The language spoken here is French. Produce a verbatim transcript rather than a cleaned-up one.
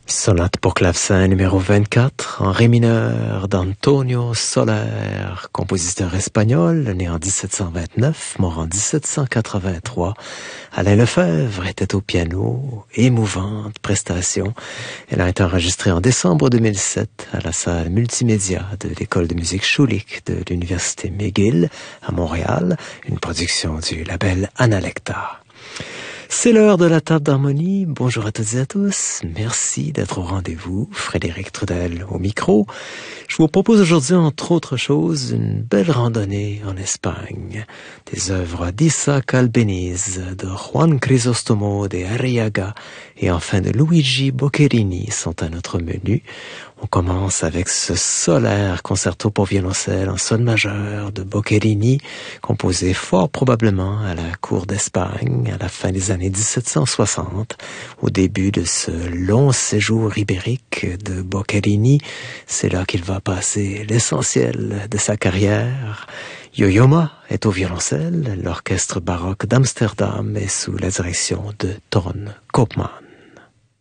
Sonate pour clavecin numéro vingt-quatre, en ré mineur d'Antonio Soler, compositeur espagnol, né en dix-sept cent vingt-neuf, mort en dix-sept cent quatre-vingt-trois. Alain Lefebvre était au piano, émouvante prestation. Elle a été enregistrée en décembre deux mille sept à la salle multimédia de l'école de musique Schulich de l'université McGill à Montréal, une production du label Analecta. C'est l'heure de la table d'harmonie. Bonjour à toutes et à tous. Merci d'être au rendez-vous. Frédéric Trudel au micro. Je vous propose aujourd'hui, entre autres choses, une belle randonnée en Espagne. Des œuvres d'Isaac Albéniz, de Juan Crisóstomo de Arriaga et enfin de Luigi Boccherini sont à notre menu. On commence avec ce solaire concerto pour violoncelle en sol majeur de Boccherini, composé fort probablement à la cour d'Espagne à la fin des années dix-sept cent soixante. Au début de ce long séjour ibérique de Boccherini, c'est là qu'il va passer l'essentiel de sa carrière. Yo-Yo Ma est au violoncelle, l'orchestre baroque d'Amsterdam est sous la direction de Ton Koopman.